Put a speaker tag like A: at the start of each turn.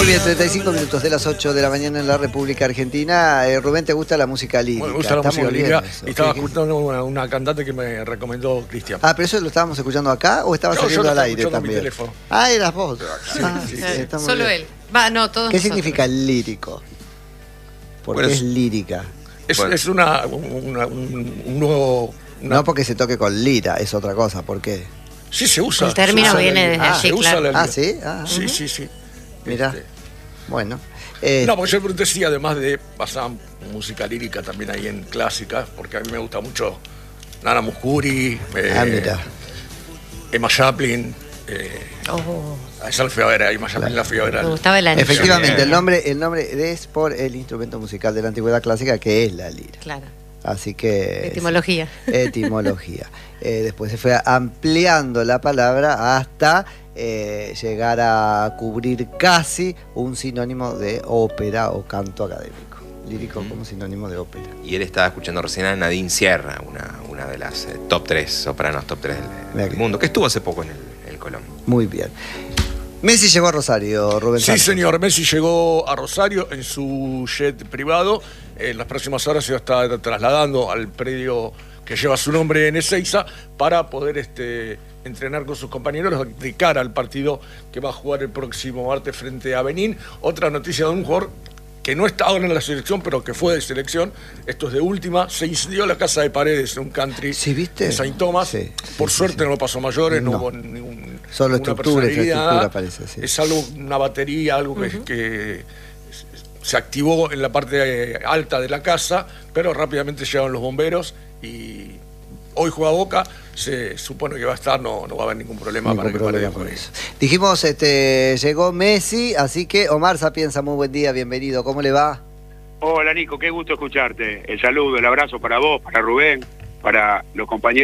A: bien, 35 minutos de las 8 de la mañana en la República Argentina. Rubén, ¿te gusta la música lírica?
B: Bueno, me gusta la música lírica y estaba escuchando una cantante que me recomendó Cristian.
A: Ah, ¿pero eso lo estábamos escuchando acá o estaba saliendo al aire también?
B: Mi teléfono.
A: Ah, eras vos.
B: Sí.
C: Solo bien. Él. Va, no, todos
A: ¿Qué
C: nosotros.
A: significa lírico? Porque
D: Bueno,
A: es lírica.
B: Es un nuevo...
A: No porque se toque con lira, es otra cosa. ¿Por qué?
B: Sí, se usa.
C: El término viene desde allí,
B: se usa
C: claro.
B: la lira.
A: Ah, ¿sí?
B: Sí.
A: Mirá. Bueno.
B: No, porque yo pregunté si además de pasar música lírica también ahí en clásicas, porque a mí me gusta mucho Nana Mouskouri,
A: Mirá.
B: Emma Chaplin, esa la fui a ver, Emma Chaplin la fui a ver.
C: Me gustaba el anillo.
A: Efectivamente, el nombre es por el instrumento musical de la antigüedad clásica que es la lira.
C: Claro.
A: Así que...
C: Etimología.
A: Etimología. Después se fue ampliando la palabra hasta llegar a cubrir casi un sinónimo de ópera o canto académico. Lírico como sinónimo de ópera.
D: Y él estaba escuchando recién a Nadine Sierra, una de las top 3, sopranos top 3 del mundo, que estuvo hace poco en el Colón.
A: Muy bien. Messi llegó a Rosario, Rubén
B: Sí,
A: Santos.
B: señor, Messi llegó a Rosario en su jet privado. En las próximas horas se va a estar trasladando al predio que lleva su nombre en Ezeiza para poder entrenar con sus compañeros de cara al partido que va a jugar el próximo martes frente a Benín. Otra noticia de un jugador que no está ahora en la selección, pero que fue de selección. Esto es de última. Se incendió la casa de Paredes en un country
A: ¿viste?
B: en Saint Thomas.
A: Sí,
B: Por suerte no pasó mayores, no
A: No.
B: hubo ningún...
A: Solo
B: ninguna
A: estructura parece. Sí.
B: Es algo, una batería, algo que se activó en la parte alta de la casa, pero rápidamente llegaron los bomberos y hoy juega Boca, se supone que va a estar, no va a haber ningún problema para que Paredes juegue.
A: Dijimos, llegó Messi, así que Omar Sapienza, muy buen día, bienvenido, ¿cómo le va?
E: Hola Nico, qué gusto escucharte. El saludo, el abrazo para vos, para Rubén, para los compañeros.